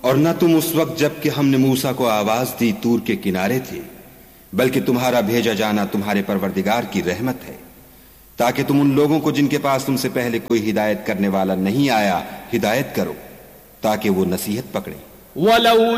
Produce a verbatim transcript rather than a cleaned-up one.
और न तुम उस वक्त जबकि हमने मूसा को आवाज दी तूर के किनारे थे, बल्कि तुम्हारा भेजा जाना तुम्हारे परवरदिगार की रहमत है, ताकि तुम उन लोगों को जिनके पास तुमसे पहले कोई हिदायत करने वाला नहीं आया हिदायत करो, ताकि वो नसीहत पकड़े।